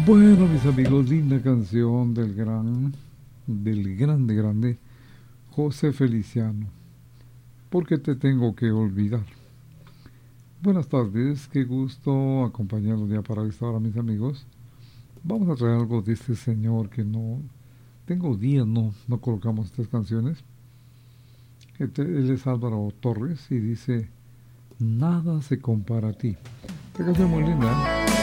Bueno, mis amigos, linda canción del grande José Feliciano. ¿Por qué te tengo que olvidar? Buenas tardes, qué gusto acompañarlos ya para esta hora, mis amigos. Vamos a traer algo de este señor que no... Tengo días, no colocamos estas canciones. Él es Álvaro Torres y dice, nada se compara a ti. Esta canción es muy linda, ¿eh?